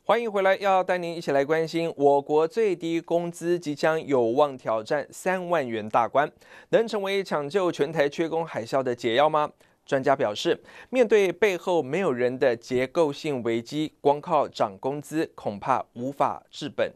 欢迎回来，要带您一起来关心我国最低工资即将有望挑战3万元大关，能成为抢救全台缺工海啸的解药吗？专家表示，面对背后没有人的结构性危机，光靠涨工资恐怕无法治本。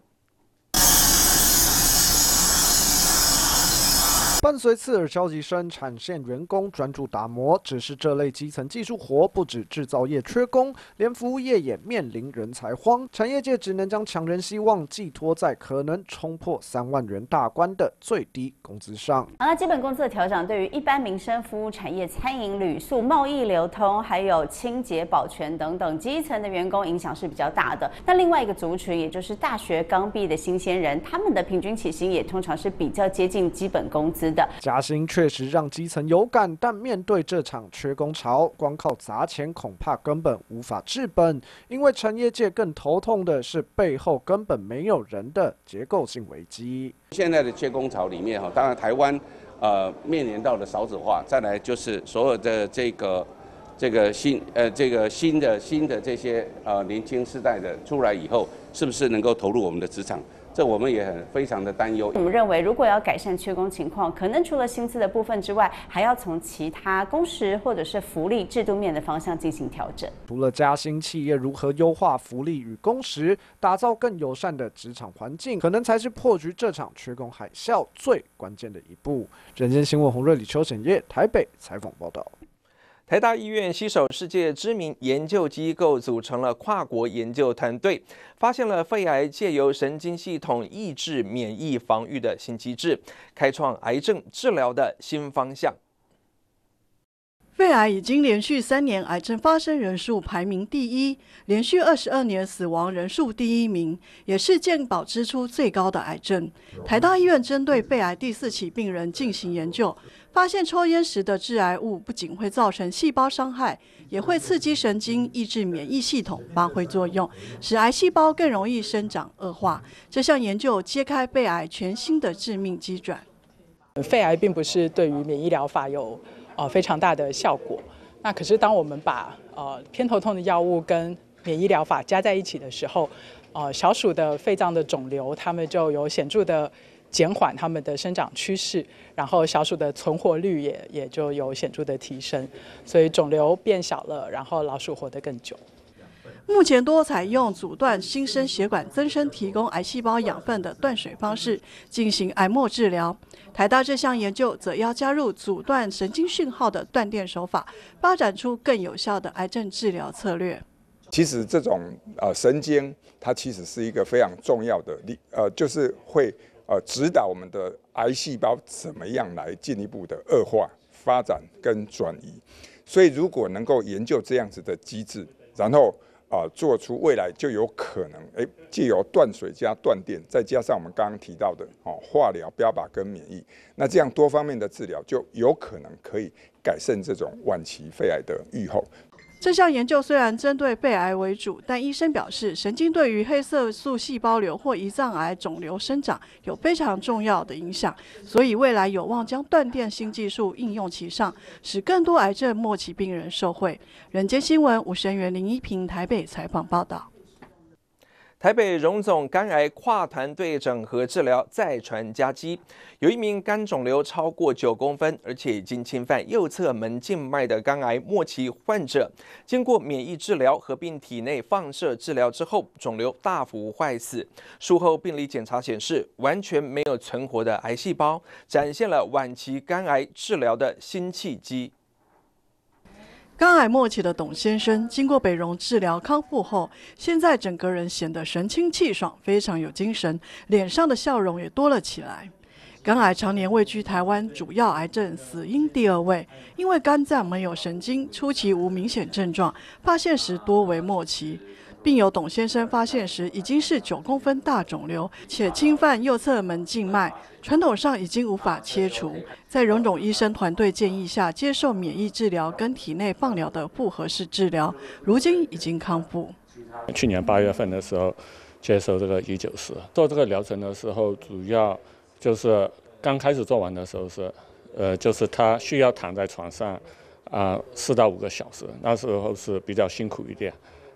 伴随刺耳消息声，产线员工专注打磨。只是这类基层技术活，不止制造业缺工，连服务业也面临人才荒。产业界只能将抢人希望寄托在可能冲破3万元大关的最低工资上。 那基本工资的调整，对于一般民生服务产业、餐饮、旅宿、贸易流通，还有清洁、保全等等基层的员工影响是比较大的。那另外一个族群，也就是大学刚毕业的新鲜人，他们的平均起薪也通常是比较接近基本工资。 加薪确实让基层有感，但面对这场缺工潮，光靠砸钱恐怕根本无法治本。因为产业界更头痛的是背后根本没有人的结构性危机。 现在的缺工潮里面当然台湾面临到的少子化，再来就是所有的这个新的这些年轻世代的出来以后，是不是能够投入我们的职场？这我们也非常的担忧。 我们认为，如果要改善缺工情况，可能除了薪资的部分之外，还要从其他工时或者是福利制度面的方向进行调整。 除了加薪，企业如何优化福利与工时，打造更友善的职场环境，可能才是破局这场缺工海啸最关键的一步。人间新闻洪瑞、李秋显业台北采访报道。 台大医院携手世界知名研究机构，组成了跨国研究团队，发现了肺癌借由神经系统抑制免疫防御的新机制，开创癌症治疗的新方向。 肺癌已经连续3年癌症发生人数排名第1，连续22年死亡人数第1名，也是健保支出最高的癌症。台大医院针对肺癌第4起病人进行研究，发现抽烟时的致癌物不仅会造成细胞伤害，也会刺激神经，抑制免疫系统发挥作用，使癌细胞更容易生长恶化。这项研究揭开肺癌全新的致命机转。 肺癌并不是对于免疫疗法有非常大的效果。那可是当我们把偏头痛的药物跟免疫疗法加在一起的时候，小鼠的肺脏的肿瘤，它们就有显著的减缓它们的生长趋势，然后小鼠的存活率也就有显著的提升，所以肿瘤变小了，然后老鼠活得更久。 目前多采用阻断新生血管增生提供癌细胞养分的断水方式进行癌末治疗。台大这项研究则要加入阻断神经讯号的断电手法，发展出更有效的癌症治疗策略。 其实这种神经，它其实是一个非常重要的就是会指导我们的癌细胞怎么样来进一步的恶化、发展跟转移。所以如果能够研究这样子的机制，然后做出未来就有可能，藉由断水加断电，再加上我们刚刚提到的化疗、标靶跟免疫，那这样多方面的治疗就有可能可以改善这种晚期肺癌的预后。 这项研究虽然针对肺癌为主，但医生表示，神经对于黑色素细胞瘤或胰脏癌肿瘤生长有非常重要的影响，所以未来有望将断电新技术应用其上，使更多癌症末期病人受惠。人间新闻吴声源、林一平台北采访报道。 台北荣总肝癌跨团队整合治疗再传佳绩，有一名肝肿瘤超过9公分，而且已经侵犯右侧门静脉的肝癌末期患者，经过免疫治疗合并体内放射治疗之后，肿瘤大幅坏死。术后病理检查显示，完全没有存活的癌细胞，展现了晚期肝癌治疗的新契机。 肝癌末期的董先生，经过北荣治疗康复后，现在整个人显得神清气爽，非常有精神，脸上的笑容也多了起来。肝癌常年位居台湾主要癌症死因第2位，因为肝脏没有神经，初期无明显症状，发现时多为末期。病友董先生发现时已经是9公分大肿瘤，且侵犯右侧门静脉，传统上已经无法切除。在荣总医生团队建议下，接受免疫治疗跟体内放疗的复合式治疗，如今已经康复。 去年8月份的时候接受这个194，做这个疗程的时候，主要就是刚开始做完的时候是，就是他需要躺在床上4到5个小时，那时候是比较辛苦一点。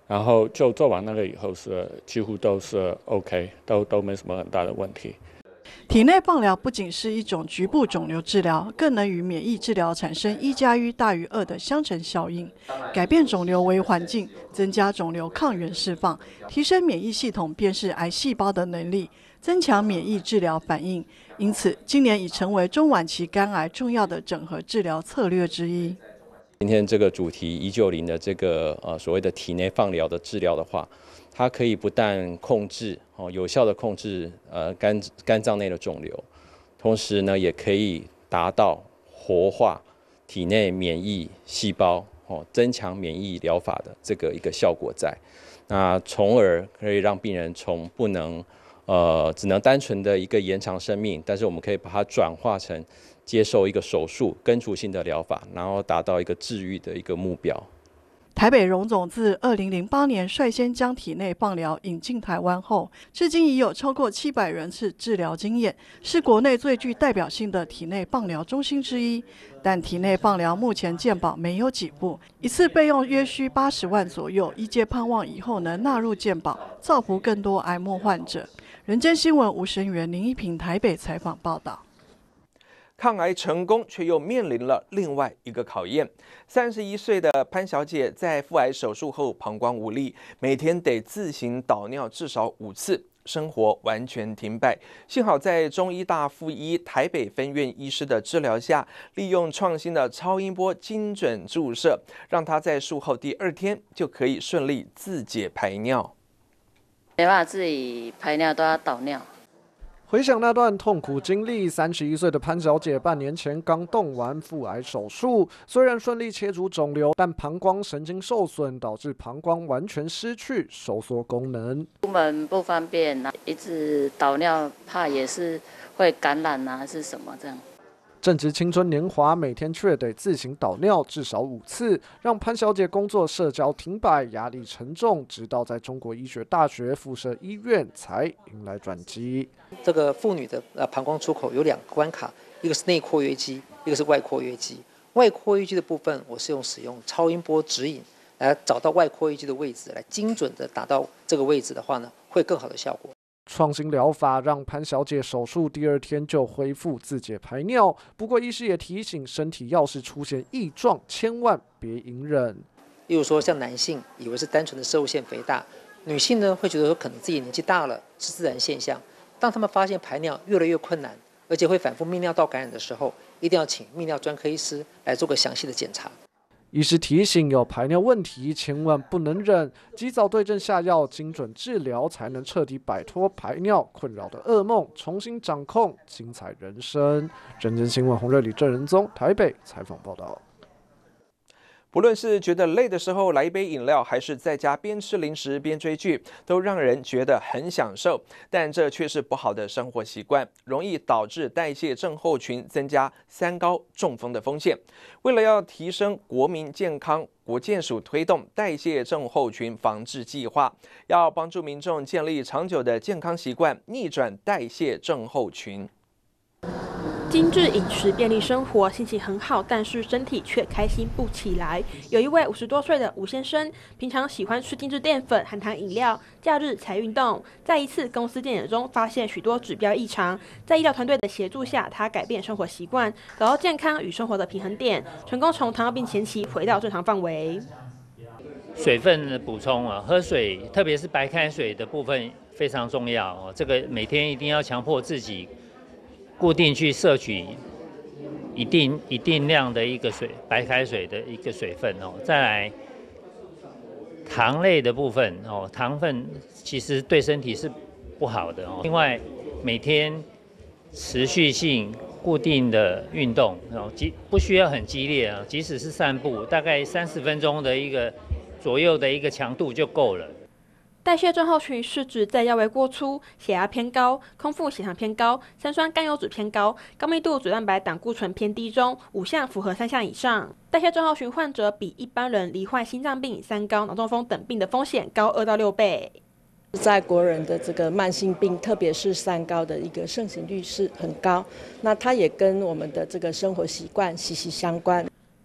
然后就做完那个以后是几乎都是 OK， 都没什么很大的问题。 体内放疗不仅是一种局部肿瘤治疗，更能与免疫治疗产生1+1大于2的相乘效应，改变肿瘤微环境，增加肿瘤抗原释放，提升免疫系统辨识癌细胞的能力，增强免疫治疗反应。因此，今年已成为中晚期肝癌重要的整合治疗策略之一。 今天这个主题190的这个所谓的体内放疗的治疗的话，它可以不但控制有效的控制肝脏内的肿瘤，同时呢也可以达到活化体内免疫细胞增强免疫疗法的这个一个效果在，那从而可以让病人从不能只能单纯的一个延长生命，但是我们可以把它转化成接受一个手术根除性的疗法，然后达到一个治愈的一个目标。 台北荣总自2008年率先将体内放疗引进台湾后，至今已有超过700人次治疗经验，是国内最具代表性的体内放疗中心之一。但体内放疗目前健保没有给付，一次备用约需80万左右，医界盼望以后能纳入健保，造福更多癌末患者。人间新闻吴声源、林一平台北采访报道。 抗癌成功，却又面临了另外一个考验。31岁的潘小姐在腹癌手术后膀胱无力，每天得自行导尿至少5次，生活完全停摆。幸好在中医大附医台北分院医师的治疗下，利用创新的超音波精准注射，让她在术后第2天就可以顺利自解排尿。 没办法自己排尿，都要导尿。 回想那段痛苦经历，31岁的潘小姐半年前刚动完腹癌手术，虽然顺利切除肿瘤，但膀胱神经受损，导致膀胱完全失去收缩功能。 出门不方便，一直导尿，怕也是会感染啊，是什么这样？ 正值青春年华，每天却得自行导尿至少5次，让潘小姐工作社交停摆，压力沉重。直到在中国医学大学附设医院才迎来转机。 这个妇女的膀胱出口有2个关卡，一个是内括约肌，一个是外括约肌。外括约肌的部分，我是使用超音波指引来找到外括约肌的位置，来精准的打到这个位置的话呢，会更好的效果。 创新疗法让潘小姐手术第2天就恢复自解排尿，不过医师也提醒，身体要是出现异状，千万别隐忍。 例如说，像男性以为是单纯的攝護腺肥大，女性呢会觉得说可能自己年纪大了是自然现象。当他们发现排尿越来越困难，而且会反复泌尿道感染的时候，一定要请泌尿专科医师来做个详细的检查。 医师提醒，有排尿问题千万不能忍，及早对症下药，精准治疗，才能彻底摆脱排尿困扰的噩梦，重新掌控精彩人生。人间新闻洪瑞里、郑仁宗台北采访报道。 不论是觉得累的时候来一杯饮料，还是在家边吃零食边追剧，都让人觉得很享受。但这却是不好的生活习惯，容易导致代谢症候群，增加3高中风的风险。为了要提升国民健康，国健署推动代谢症候群防治计划，要帮助民众建立长久的健康习惯，逆转代谢症候群。 精致饮食、便利生活，心情很好，但是身体却开心不起来。有一位50多岁的吴先生，平常喜欢吃精致淀粉、含糖饮料，假日才运动。在一次公司健检中，发现许多指标异常。在医疗团队的协助下，他改变生活习惯，找到健康与生活的平衡点，成功从糖尿病前期回到正常范围。 水分的补充啊，喝水，特别是白开水的部分非常重要哦。这个每天一定要强迫自己固定去摄取一定量的一个白开水的一个水分哦。再来，糖类的部分哦，糖分其实对身体是不好的哦。另外，每天持续性固定的运动哦，不需要很激烈啊，即使是散步，大概30分钟的一个左右的一个强度就够了。 代谢症候群是指在腰围过粗、血压偏高、空腹血糖偏高、三酸甘油酯偏高、高密度脂蛋白胆固醇偏低中5项符合3项以上。代谢症候群患者比一般人罹患心脏病、3高、脑中风等病的风险高2到6倍。 在国人的这个慢性病，特别是3高的一个盛行率是很高，那它也跟我们的这个生活习惯息息相关。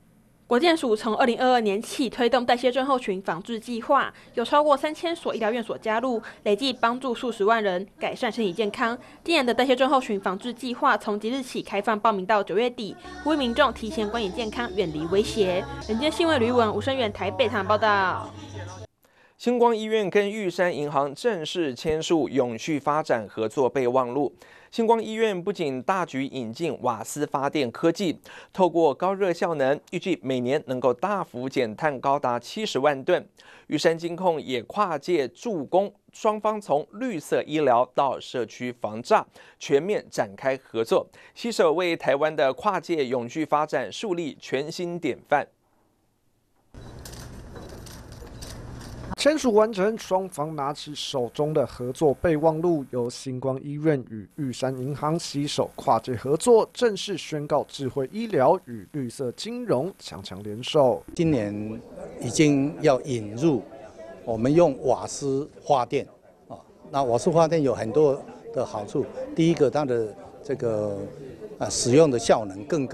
国健署从2022年起推动代谢症候群防治计划，有超过3000所医疗院所加入，累计帮助数十万人改善身体健康。今年的代谢症候群防治计划从即日起开放报名到9月底，呼吁民众提前观影健康，远离威胁。人间新闻吕文、吴声远台北场报道。 星光医院跟玉山银行正式签署永续发展合作备忘录。星光医院不仅大举引进瓦斯发电科技，透过高热效能，预计每年能够大幅减碳高达70万吨。玉山金控也跨界助攻，双方从绿色医疗到社区防诈全面展开合作，携手为台湾的跨界永续发展树立全新典范。 签署完成，双方拿起手中的合作备忘录，由星光医院与玉山银行携手跨界合作，正式宣告智慧医疗与绿色金融强强联手。 今年已经要引入，我们用瓦斯发电啊，那瓦斯发电有很多的好处，第一个它的这个使用的效能更高。